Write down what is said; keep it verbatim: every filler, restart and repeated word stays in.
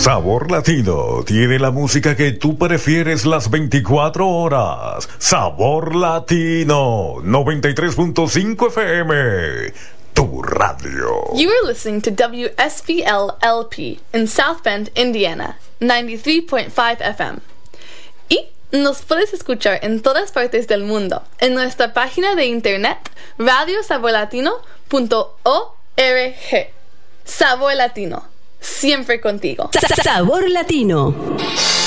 Sabor Latino tiene la música que tú prefieres las veinticuatro horas. Sabor Latino noventa y tres punto cinco F M, tu radio. You are listening to W S B L L P in South Bend, Indiana, ninety-three point five F M. Y nos puedes escuchar en todas partes del mundo en nuestra página de internet radio sabor latino punto org. Sabor Latino, siempre contigo. Sabor Latino.